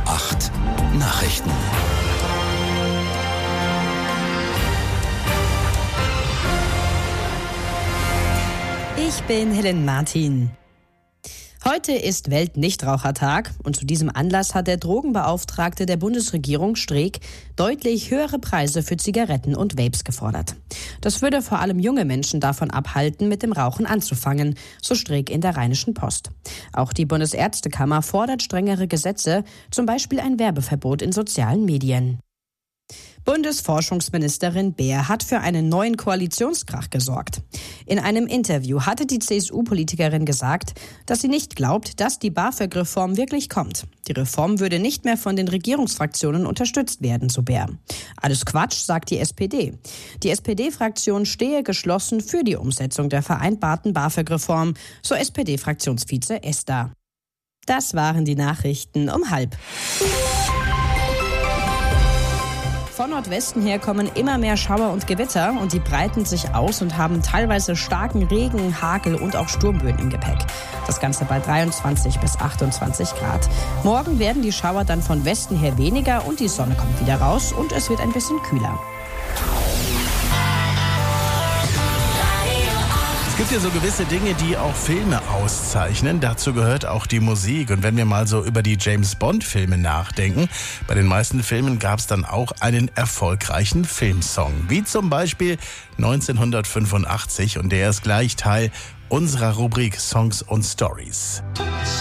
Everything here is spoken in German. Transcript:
8 Nachrichten. Ich bin Helen Martin. Heute ist Weltnichtrauchertag und zu diesem Anlass hat der Drogenbeauftragte der Bundesregierung Streeck deutlich höhere Preise für Zigaretten und Vapes gefordert. Das würde vor allem junge Menschen davon abhalten, mit dem Rauchen anzufangen, so Streeck in der Rheinischen Post. Auch die Bundesärztekammer fordert strengere Gesetze, zum Beispiel ein Werbeverbot in sozialen Medien. Bundesforschungsministerin Baer hat für einen neuen Koalitionskrach gesorgt. In einem Interview hatte die CSU-Politikerin gesagt, dass sie nicht glaubt, dass die BAföG-Reform wirklich kommt. Die Reform würde nicht mehr von den Regierungsfraktionen unterstützt werden, so Baer. Alles Quatsch, sagt die SPD. Die SPD-Fraktion stehe geschlossen für die Umsetzung der vereinbarten BAföG-Reform, so SPD-Fraktionsvize Esther. Das waren die Nachrichten um 12:30. Von Nordwesten her kommen immer mehr Schauer und Gewitter und die breiten sich aus und haben teilweise starken Regen, Hagel und auch Sturmböen im Gepäck. Das Ganze bei 23 bis 28 Grad. Morgen werden die Schauer dann von Westen her weniger und die Sonne kommt wieder raus und es wird ein bisschen kühler. Es gibt ja so gewisse Dinge, die auch Filme auszeichnen. Dazu gehört auch die Musik. Und wenn wir mal so über die James-Bond-Filme nachdenken, bei den meisten Filmen gab es dann auch einen erfolgreichen Filmsong. Wie zum Beispiel 1985. Und der ist gleich Teil unserer Rubrik Songs und Stories.